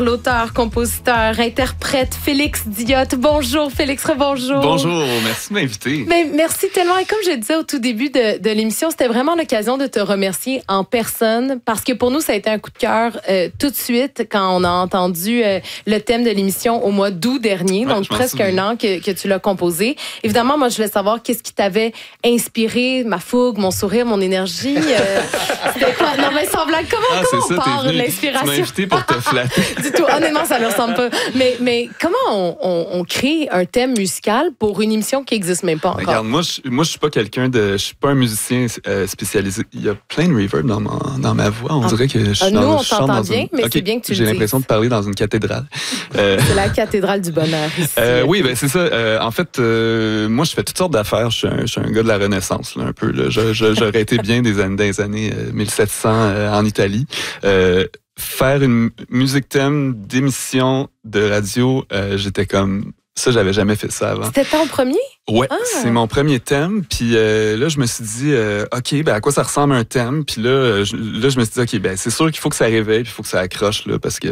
L'auteur, compositeur, interprète Félix Diot. Bonjour Félix, rebonjour. Bonjour, merci de m'inviter. Merci tellement. Et comme je disais au tout début de l'émission, c'était vraiment l'occasion de te remercier en personne parce que pour nous, ça a été un coup de cœur tout de suite quand on a entendu le thème de l'émission au mois d'août dernier, donc presque un an que tu l'as composé. Évidemment, moi, je voulais savoir qu'est-ce qui t'avait inspiré, ma fougue, mon sourire, mon énergie. C'était quoi? Non, mais sans blague, comment on part de l'inspiration? Tu m'as invité pour te flatter. Du tout, honnêtement, ça ne ressemble pas. Mais comment on crée un thème musical pour une émission qui n'existe même pas encore? Regarde, moi, je suis pas je suis pas un musicien spécialisé. Il y a plein de reverb dans ma voix. On dirait que je chante nous, on t'entend bien, mais c'est bien que tu le dises. J'ai l'impression de parler dans une cathédrale. C'est la cathédrale du bonheur ici. Oui, c'est ça. En fait, moi, je fais toutes sortes d'affaires. Je suis un gars de la Renaissance, là, un peu. Là. J'aurais été bien des années 1700 en Italie. Faire une musique thème d'émission de radio, j'étais comme... Ça, j'avais jamais fait ça avant. C'était ton premier? Ouais, c'est mon premier thème. Puis là, je me suis dit, OK, à quoi ça ressemble un thème? Puis là, je me suis dit, OK, c'est sûr qu'il faut que ça réveille, puis il faut que ça accroche, là, parce que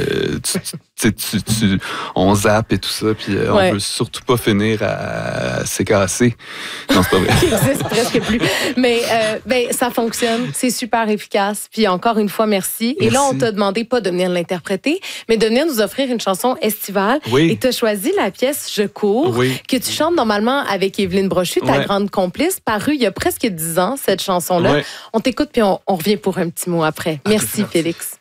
on zappe et tout ça, puis on veut surtout pas finir à s'écasser. Non, c'est pas vrai. Ça n'existe presque plus. Mais ça fonctionne, c'est super efficace. Puis encore une fois, merci. Et là, on t'a demandé pas de venir l'interpréter, mais de venir nous offrir une chanson estivale. Oui. Et tu as choisi la pièce Je cours, que tu chantes normalement avec Évelyne Brochu, ta grande complice, parue il y a presque 10 ans, cette chanson-là. On t'écoute, puis on revient pour un petit mot après. Merci, Félix.